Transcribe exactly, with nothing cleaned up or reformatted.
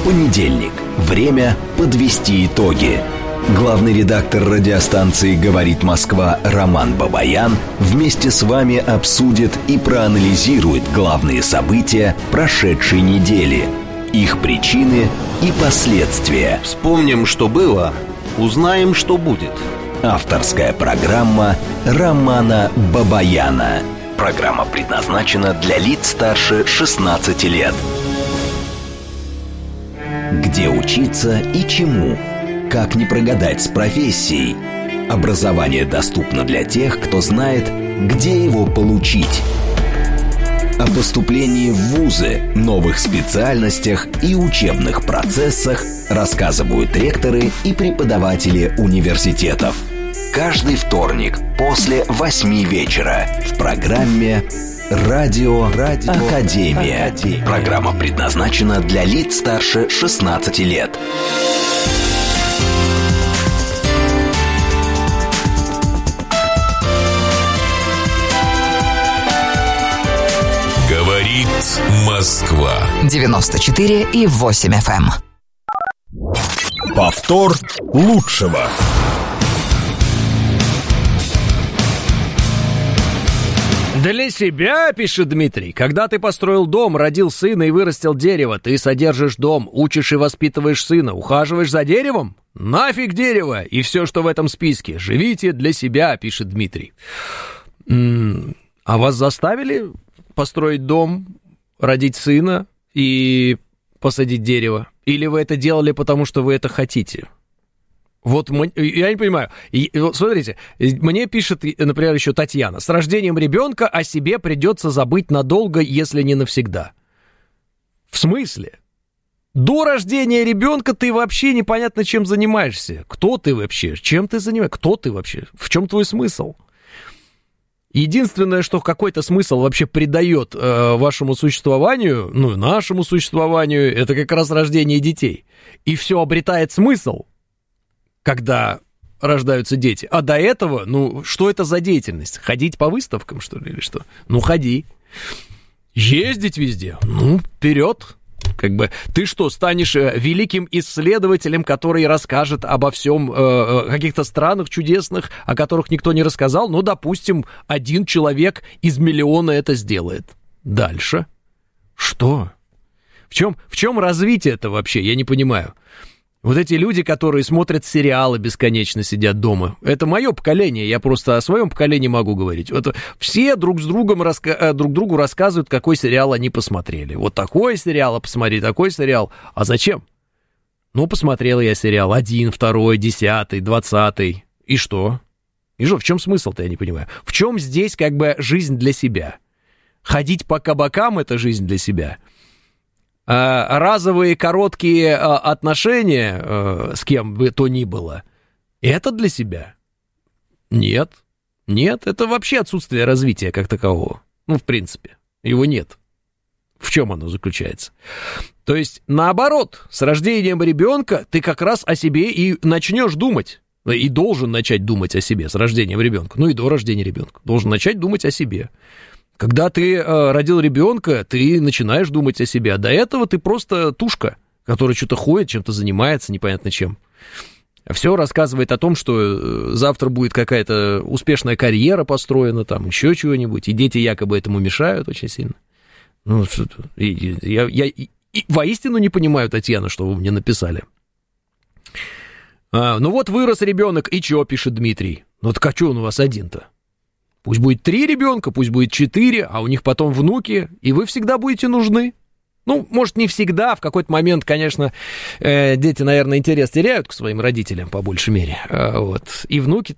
Понедельник. Время подвести итоги. Главный редактор радиостанции «Говорит Москва» Роман Бабаян вместе с вами обсудит и проанализирует главные события прошедшей недели, их причины и последствия. Вспомним, что было, узнаем, что будет. Авторская программа Романа Бабаяна. Программа предназначена для лиц старше шестнадцати лет. Где учиться и чему? Как не прогадать с профессией? Образование доступно для тех, кто знает, где его получить. О поступлении в вузы, новых специальностях и учебных процессах рассказывают ректоры и преподаватели университетов. Каждый вторник после восьми вечера в программе «Радио, Радио Академия». Академия. Программа предназначена для лиц старше шестнадцати лет. Говорит Москва. девяносто четыре и восемь эф эм. Повтор лучшего. Для себя, пишет Дмитрий, когда ты построил дом, родил сына и вырастил дерево, ты содержишь дом, учишь и воспитываешь сына, ухаживаешь за деревом? Нафиг дерево и все, что в этом списке. Живите для себя, пишет Дмитрий. М-м, а вас заставили построить дом, родить сына и посадить дерево? Или вы это делали, потому что вы это хотите? Вот я не понимаю. Смотрите, мне пишет, например, еще Татьяна. С рождением ребенка о себе придется забыть надолго, если не навсегда. В смысле? До рождения ребенка ты вообще непонятно чем занимаешься. Кто ты вообще? Чем ты занимаешься? Кто ты вообще? В чем твой смысл? Единственное, что какой-то смысл вообще придает э, вашему существованию, ну, нашему существованию, это как раз рождение детей. И все обретает смысл, когда рождаются дети. А до этого, ну, что это за деятельность? Ходить по выставкам, что ли, или что? Ну, ходи. Ездить везде? Ну, вперед. Как бы, ты что, станешь великим исследователем, который расскажет обо всем, э, каких-то странах чудесных, о которых никто не рассказал? Ну, допустим, один человек из миллиона это сделает. Дальше. Что? В чем, в чем развитие это вообще? Я не понимаю. Вот эти люди, которые смотрят сериалы бесконечно, сидят дома. Это мое поколение, я просто о своем поколении могу говорить. Вот все друг с другом раска... друг другу рассказывают, какой сериал они посмотрели. Вот такой сериал, а посмотри, такой сериал. А зачем? Ну, посмотрел я сериал один, второй, десятый, двадцатый. И что? И что, в чем смысл-то, я не понимаю. В чем здесь как бы жизнь для себя? Ходить по кабакам — это жизнь для себя? Разовые короткие отношения с кем бы то ни было, это для себя? Нет. Нет, это вообще отсутствие развития как такового. Ну, в принципе, его нет. В чем оно заключается? То есть, наоборот, с рождением ребенка ты как раз о себе и начнешь думать. И должен начать думать о себе с рождением ребенка. Ну и до рождения ребенка. Должен начать думать о себе. Когда ты э, родил ребенка, ты начинаешь думать о себе, а до этого ты просто тушка, которая что-то ходит, чем-то занимается, непонятно чем. Все рассказывает о том, что завтра будет какая-то успешная карьера построена, там еще чего-нибудь, и дети якобы этому мешают очень сильно. Ну, что-то, я, я и, и воистину не понимаю, Татьяна, что вы мне написали. А, ну вот вырос ребенок, и что, пишет Дмитрий? Ну так а что он у вас один-то? Пусть будет три ребенка, пусть будет четыре, а у них потом внуки, и вы всегда будете нужны. Ну, может, не всегда, в какой-то момент, конечно, э, дети, наверное, интерес теряют к своим родителям, по большей мере, э, вот, и внуки